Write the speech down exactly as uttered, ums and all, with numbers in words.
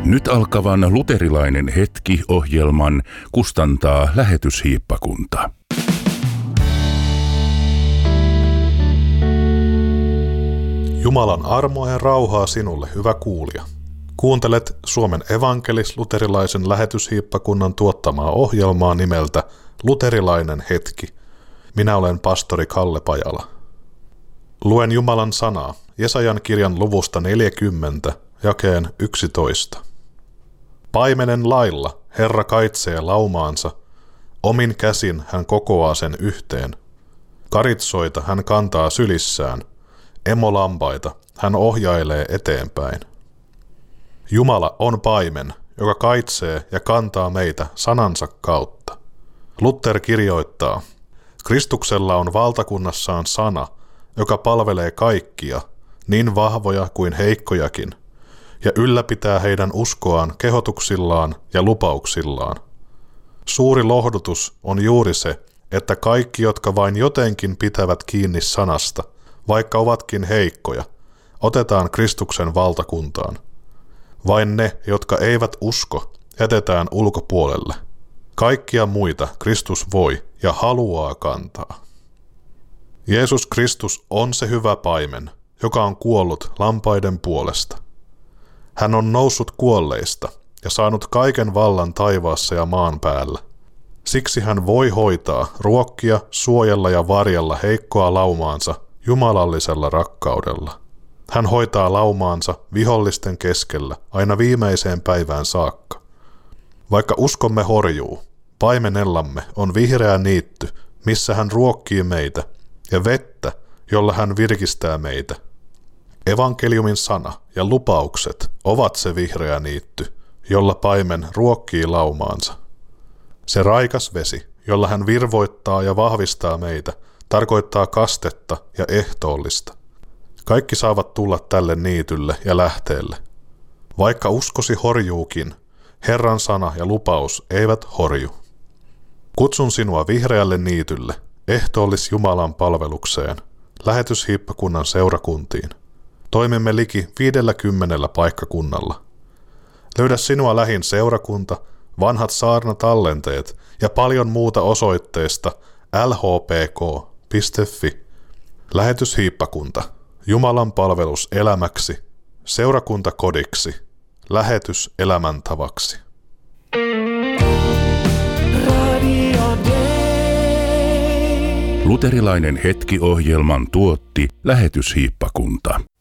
Nyt alkavan Luterilainen hetki-ohjelman kustantaa Lähetyshiippakunta. Jumalan armoa ja rauhaa sinulle, hyvä kuulija. Kuuntelet Suomen evankelis-luterilaisen lähetyshiippakunnan tuottamaa ohjelmaa nimeltä Luterilainen hetki. Minä olen pastori Kalle Pajala. Luen Jumalan sanaa Jesajan kirjan luvusta neljäkymmentä, jakeen yksitoista. Paimenen lailla Herra kaitsee laumaansa, omin käsin hän kokoaa sen yhteen. Karitsoita hän kantaa sylissään, emolampaita hän ohjailee eteenpäin. Jumala on paimen, joka kaitsee ja kantaa meitä sanansa kautta. Luther kirjoittaa, Kristuksella on valtakunnassaan sana, joka palvelee kaikkia, niin vahvoja kuin heikkojakin, ja ylläpitää heidän uskoaan kehotuksillaan ja lupauksillaan. Suuri lohdutus on juuri se, että kaikki, jotka vain jotenkin pitävät kiinni sanasta, vaikka ovatkin heikkoja, otetaan Kristuksen valtakuntaan. Vain ne, jotka eivät usko, jätetään ulkopuolelle. Kaikkia muita Kristus voi ja haluaa kantaa. Jeesus Kristus on se hyvä paimen, joka on kuollut lampaiden puolesta. Hän on noussut kuolleista ja saanut kaiken vallan taivaassa ja maan päällä. Siksi hän voi hoitaa, ruokkia, suojella ja varjella heikkoa laumaansa jumalallisella rakkaudella. Hän hoitaa laumaansa vihollisten keskellä aina viimeiseen päivään saakka. Vaikka uskomme horjuu, paimenellamme on vihreä niitty, missä hän ruokkii meitä, ja vettä, jolla hän virkistää meitä. Evankeliumin sana ja lupaukset ovat se vihreä niitty, jolla paimen ruokkii laumaansa. Se raikas vesi, jolla hän virvoittaa ja vahvistaa meitä, tarkoittaa kastetta ja ehtoollista. Kaikki saavat tulla tälle niitylle ja lähteelle. Vaikka uskosi horjuukin, Herran sana ja lupaus eivät horju. Kutsun sinua vihreälle niitylle, ehtoollis Jumalan palvelukseen, lähetyshiippakunnan seurakuntiin. Toimimme liki viidelläkymmenellä paikkakunnalla. Löydä sinua lähin seurakunta, vanhat saarnatallenteet ja paljon muuta osoitteesta l h p k piste f i. Lähetyshiippakunta, Jumalan palvelus elämäksi, seurakuntakodiksi, lähetys elämäntavaksi. Luterilainen hetki-ohjelman tuotti Lähetyshiippakunta.